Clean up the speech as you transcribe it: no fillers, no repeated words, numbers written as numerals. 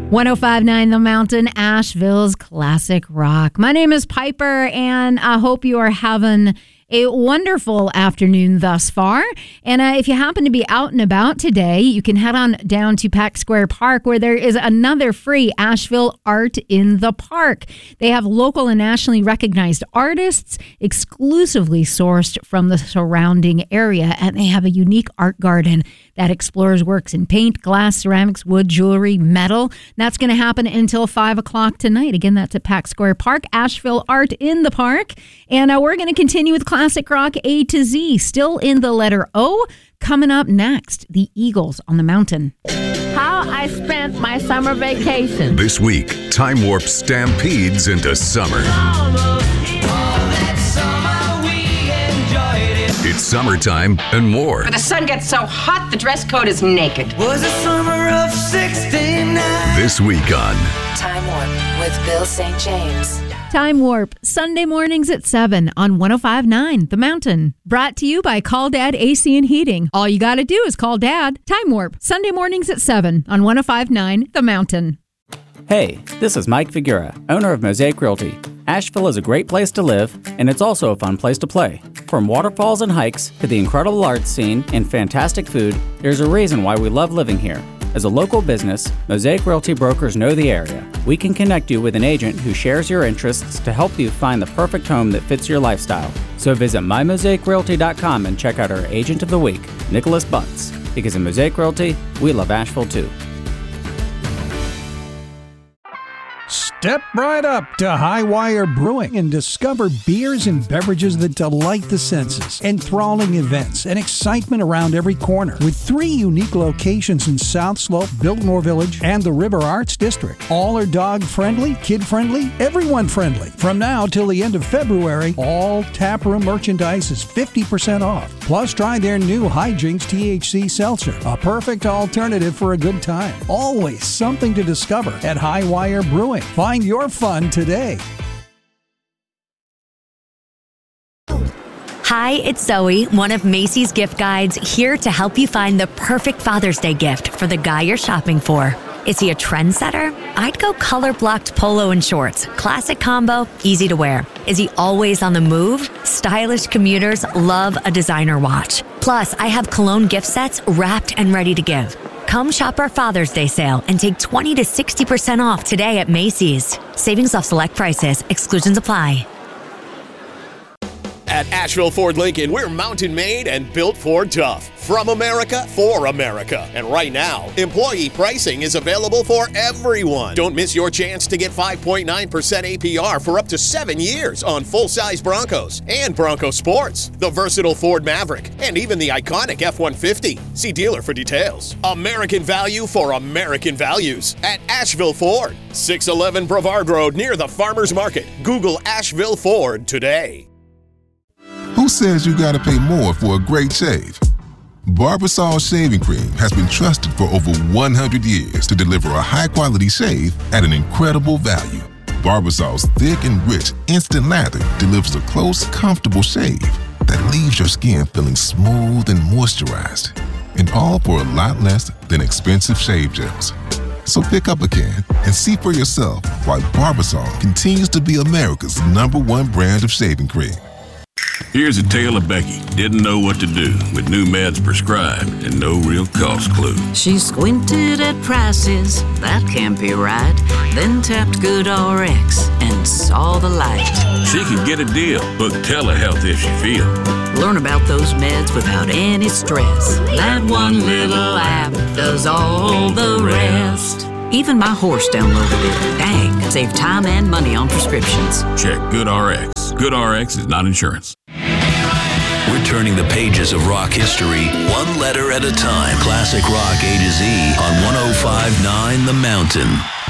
105.9 The Mountain, Asheville's classic rock. My name is Piper, and I hope you are having a wonderful afternoon thus far. And if you happen to be out and about today, you can head on down to Pack Square Park, where there is another free Asheville Art in the Park. They have local and nationally recognized artists exclusively sourced from the surrounding area, and they have a unique art garden that explores works in paint, glass, ceramics, wood, jewelry, metal. That's going to happen until 5 o'clock tonight. Again, that's at Pack Square Park, Asheville Art in the Park. And we're going to continue with classic rock A to Z, still in the letter O. Coming up next, the Eagles on the Mountain. How I spent my summer vacation. This week, Time Warp stampedes into summer. It's summertime and more. But the sun gets so hot, the dress code is naked. Was a summer of 69. This week on Time Warp with Bill St. James. Time Warp, Sunday mornings at 7 on 105.9 The Mountain. Brought to you by Call Dad AC and Heating. All you got to do is call Dad. Time Warp, Sunday mornings at 7 on 105.9 The Mountain. Hey, this is Mike Figura, owner of Mosaic Realty. Asheville is a great place to live, and it's also a fun place to play. From waterfalls and hikes to the incredible art scene and fantastic food, there's a reason why we love living here. As a local business, Mosaic Realty brokers know the area. We can connect you with an agent who shares your interests to help you find the perfect home that fits your lifestyle. So visit mymosaicrealty.com and check out our Agent of the Week, Nicholas Butts. Because in Mosaic Realty, we love Asheville too. Step right up to Highwire Brewing and discover beers and beverages that delight the senses. Enthralling events and excitement around every corner. With 3 unique locations in South Slope, Biltmore Village, and the River Arts District. All are dog-friendly, kid-friendly, everyone-friendly. From now till the end of February, all taproom merchandise is 50% off. Plus, try their new Hijinks THC Seltzer, a perfect alternative for a good time. Always something to discover at Highwire Brewing. Find your fun today. Hi, it's Zoe, one of Macy's gift guides, here to help you find the perfect Father's Day gift for the guy you're shopping for. Is he a trendsetter? I'd go color-blocked polo and shorts. Classic combo, easy to wear. Is he always on the move? Stylish commuters love a designer watch. Plus, I have cologne gift sets wrapped and ready to give. Come shop our Father's Day sale and take 20 to 60% off today at Macy's. Savings off select prices. Exclusions apply. At Asheville Ford Lincoln, we're mountain-made and built Ford tough. From America, for America. And right now, employee pricing is available for everyone. Don't miss your chance to get 5.9% APR for up to 7 years on full-size Broncos and Bronco Sports, the versatile Ford Maverick, and even the iconic F-150. See dealer for details. American value for American values at Asheville Ford. 611 Brevard Road near the Farmers Market. Google Asheville Ford today. Who says you gotta pay more for a great shave? Barbasol Shaving Cream has been trusted for over 100 years to deliver a high-quality shave at an incredible value. Barbasol's thick and rich instant lather delivers a close, comfortable shave that leaves your skin feeling smooth and moisturized. And all for a lot less than expensive shave gels. So pick up a can and see for yourself why Barbasol continues to be America's #1 brand of shaving cream. Here's a tale of Becky. Didn't know what to do with new meds prescribed and no real cost clue. She squinted at prices, that can't be right. Then tapped GoodRx and saw the light. She could get a deal. Book telehealth if she feel. Learn about those meds without any stress. That one little app does all the rest. Even my horse downloaded it. Dang, save time and money on prescriptions. Check GoodRx. GoodRx is not insurance. We're turning the pages of rock history one letter at a time. Classic rock A to Z on 105.9 The Mountain.